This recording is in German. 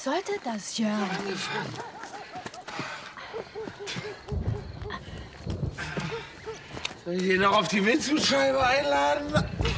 sollte das, Jörn? Angefangen. Soll ich ihn noch auf die Windschutzscheibe einladen?